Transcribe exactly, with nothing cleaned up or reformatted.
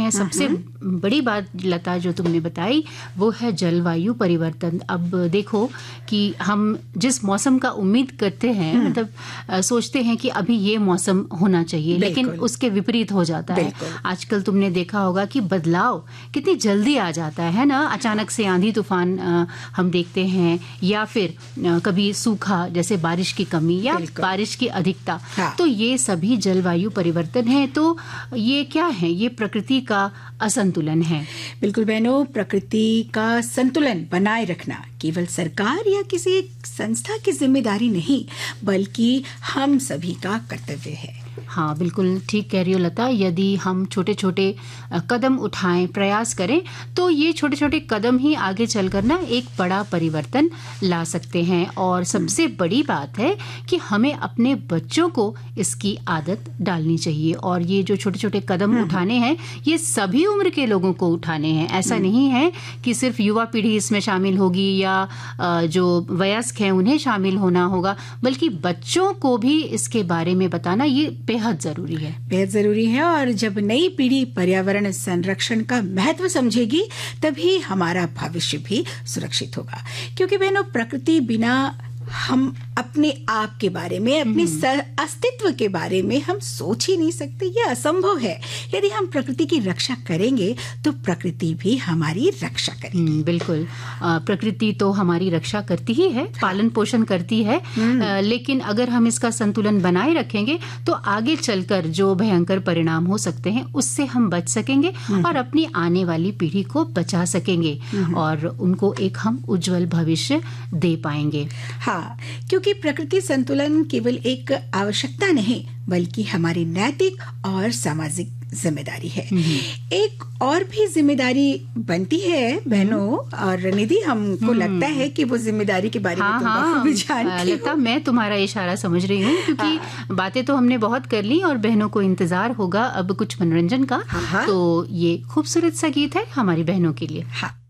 हैं। सबसे बड़ी बात लता जो तुमने बताई वो है जलवायु परिवर्तन। अब देखो कि हम जिस मौसम का उम्मीद करते हैं, मतलब आ, सोचते हैं कि अभी ये मौसम होना चाहिए, लेकिन उसके विपरीत हो जाता है। आजकल तुमने देखा होगा कि बदलाव कितनी जल्दी आ जाता है ना। अचानक से आंधी तूफान आ, हम देखते हैं, या फिर आ, कभी सूखा, जैसे बारिश की कमी या बारिश की अधिकता। हाँ। तो ये सभी जलवायु परिवर्तन है। तो ये क्या है? ये प्रकृति का असंतुलन है। बिल्कुल बहनों, प्रकृति का संतुलन बनाए रखना केवल सरकार या किसी संस्था की जिम्मेदारी नहीं, बल्कि हम सभी का कर्तव्य है। हाँ, बिल्कुल ठीक कह रही हो लता। यदि हम छोटे छोटे कदम उठाएं, प्रयास करें, तो ये छोटे छोटे कदम ही आगे चलकर ना एक बड़ा परिवर्तन ला सकते हैं। और सबसे बड़ी बात है कि हमें अपने बच्चों को इसकी आदत डालनी चाहिए। और ये जो छोटे छोटे कदम उठाने हैं, ये सभी उम्र के लोगों को उठाने हैं। ऐसा नहीं है कि सिर्फ युवा पीढ़ी इसमें शामिल होगी या जो वयस्क हैं उन्हें शामिल होना होगा, बल्कि बच्चों को भी इसके बारे में बताना ये बेहद जरूरी है। बेहद जरूरी है। और जब नई पीढ़ी पर्यावरण संरक्षण का महत्व समझेगी, तभी हमारा भविष्य भी सुरक्षित होगा। क्योंकि बहनों, प्रकृति बिना हम अपने आप के बारे में, अपने अस्तित्व के बारे में हम सोच ही नहीं सकते। ये असंभव है। यदि हम प्रकृति की रक्षा करेंगे तो प्रकृति भी हमारी रक्षा करेगी। बिल्कुल, प्रकृति तो हमारी रक्षा करती ही है, पालन पोषण करती है, आ, लेकिन अगर हम इसका संतुलन बनाए रखेंगे तो आगे चलकर जो भयंकर परिणाम हो सकते हैं उससे हम बच सकेंगे और अपनी आने वाली पीढ़ी को बचा सकेंगे और उनको एक हम उज्जवल भविष्य दे पाएंगे। हाँ, क्योंकि प्रकृति संतुलन केवल एक आवश्यकता नहीं, बल्कि हमारी नैतिक और सामाजिक जिम्मेदारी है। एक और भी जिम्मेदारी बनती है बहनों, और निधि हमको लगता है कि वो जिम्मेदारी के बारे हाँ, में तुम हाँ, भी जानती लता, मैं तुम्हारा इशारा समझ रही हूँ, क्योंकि हाँ। बातें तो हमने बहुत कर ली और बहनों को इंतजार होगा अब कुछ मनोरंजन का। हाँ, हाँ। तो ये खूबसूरत सा गीत है हमारी बहनों के लिए। हाँ।